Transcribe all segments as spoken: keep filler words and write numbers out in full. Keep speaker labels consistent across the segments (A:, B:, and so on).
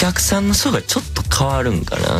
A: 客さんの層がちょっと変わるんかな。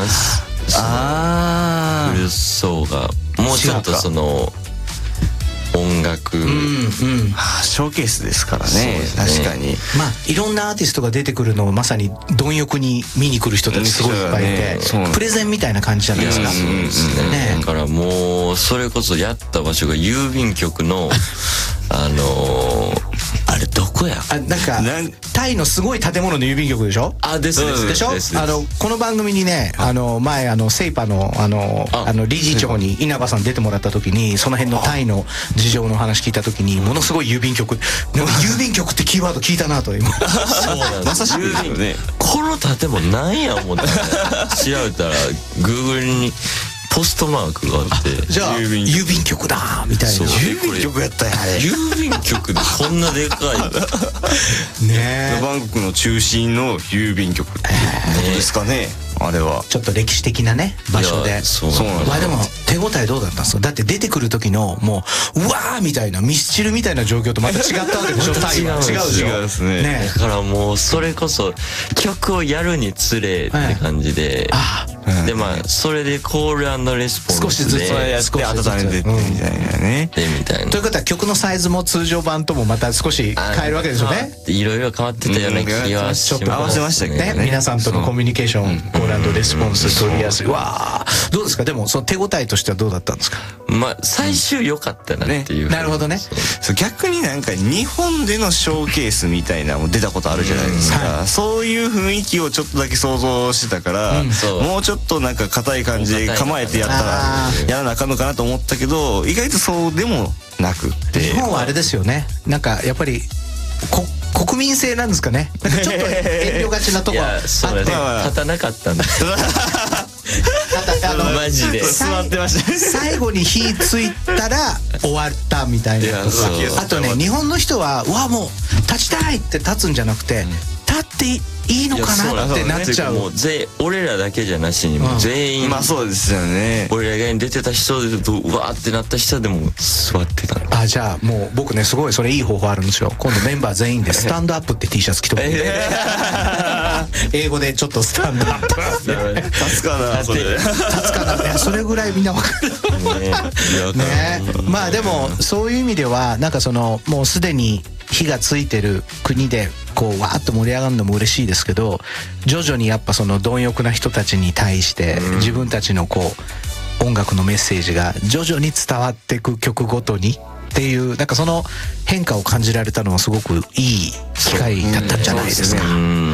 B: ああ、
A: 来る層がもうちょっとその音楽、うんうん、
B: ショーケースですからね。確かに。
C: まあいろんなアーティストが出てくるのをまさに貪欲に見に来る人たちすごいいっぱいいて、ね、プレゼンみたいな感じじゃないですか。
A: そうですね。だからもうそれこそやった場所が郵便局のあのー、あれどこや？
C: あ、なんかタイのすごい建物の郵便局でしょ？
A: あ、ですです
C: でしょ？あのこの番組にね、あの前あのセイパのあのあの理事長に稲葉さん出てもらった時に、その辺のタイの事情の話聞いた時に、ものすごい郵便局、なんか郵便局ってキーワード聞いたなと今。
A: そうなんです。まさしくね。この建物なんや思ったら調べたら Google にポストマークがあって、
C: じゃあ郵便局だみたいな。
B: 郵便局やったんやあれ。
A: 郵便局でこんなでかい
B: ねえ、バンコクの中心の郵便局ってことですかね。あれは
C: ちょっと歴史的なね場所で。
A: そうなんです。
C: まあでも手応えどうだったんですか？だって出てくる時のもううわーみたいなミスチルみたいな状況とまた違ったわけでしょ。タイは違う
B: 違うですね。
C: ね、
A: だからもうそれこそ曲をやるにつれって感じで、
C: あ
A: あ、でまあそれでコール&レスポンスで
C: 少しずつ
B: やって温めてってみたいなね。
A: でみたいな。
C: ということは曲のサイズも通常版ともまた少し変えるわけですよね。
A: いろいろ変わってたような気はしますね。
B: 合わせましたけどね。
C: 皆さんとのコミュニケーション、コール&レスポンス取りやすい。わあ、どうですか？でもその手応えとしてはどうだったんですか？
A: まあ最終良かったなっていう、
C: ね、なるほどね。
B: そう、逆になんか日本でのショーケースみたいなのも出たことあるじゃないですか、はい、そういう雰囲気をちょっとだけ想像してたから、うん、もうちょっとなんか硬い感じで構えてやったらやらなあかんのかなと思ったけど、意外とそうでもなくって。
C: 日本はあれですよね、なんかやっぱりこ国民性なんですかね。なんかちょっと遠慮がちなとこあって、
A: 立たなかったんだあのマジで
B: 座ってました。
C: 最後に火ついたら終わったみたいなとか。あとね、日本の人はうわもう立ちたいって立つんじゃなくて、立っていいのかなってなっちゃう。
A: もう全俺らだけじゃなしにも全員、
B: まあそうですよね。
A: 俺ら以外に出てた人でうわーってなった人でも座ってた。
C: あ、じゃあもう僕ね、すごいそれいい方法あるんですよ。今度メンバー全員でスタンドアップって T シャツ着てもらって英語でちょっとスタンドアップ
B: 立つかなそれ。
C: 立つかな。いや、それぐらいみんな分かるね。まあでもそういう意味ではなんかそのもうすでに火がついてる国でこうわーっと盛り上がるのも嬉しいですけど、徐々にやっぱその貪欲な人たちに対して自分たちのこう音楽のメッセージが徐々に伝わっていく曲ごとにっていう、なんかその変化を感じられたのはすごくいい機会だったんじゃないですか。
A: うん、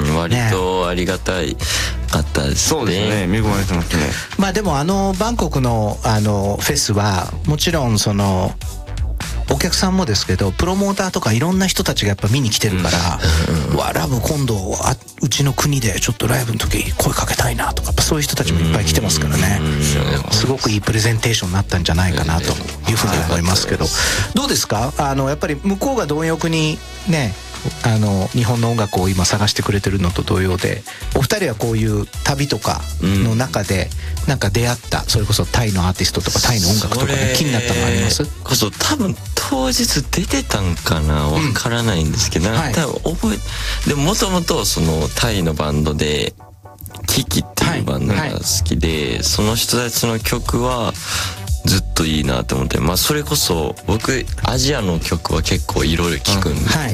A: 割とありがたいかったですね。
B: そうですね、恵まれてますね。
C: まあでもあのバンコクのあのフェスはもちろんそのお客さんもですけど、プロモーターとかいろんな人たちがやっぱ見に来てるから、うん、わラブ今度あうちの国でちょっとライブの時声かけたいなとか、そういう人たちもいっぱい来てますからね、すごくいいプレゼンテーションになったんじゃないかなというふうに思いますけど、どうですか？あのやっぱり向こうが貪欲にね、あの日本の音楽を今探してくれてるのと同様で、お二人はこういう旅とかの中でなんか出会ったそれこそタイのアーティストとかタイの音楽とかで気になったのあります？
A: こそ多分当日出てたんかな、わからないんですけど、うん、はい、多分覚えでももともとそのタイのバンドでキキっていうバンドが好きで、はいはい、その人たちの曲はずっといいなと思って、まあそれこそ僕アジアの曲は結構いろいろ聞くんで、うん、はい、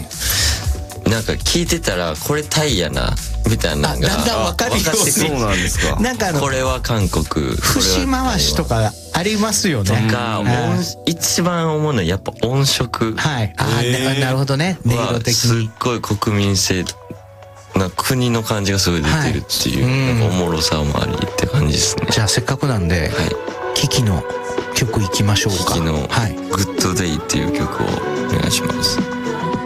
A: なんか聞いてたらこれタイやなみたいなのが
C: だんだん分かるように。
B: そうなんですか。
C: なんかあの
A: これは韓国、
C: 節回しとかありますよね。
A: とか、一番思うのはやっぱ音色。
C: はい。ああ、なるほどね。音色的に
A: すっごい国民性な国の感じがすごい出てるっていう、はい、なんかおもろさもありって感じですね。
C: じゃあせっかくなんで、はい、キキの曲いきましょうか。
A: キキのグッドデイっていう曲をお願いします。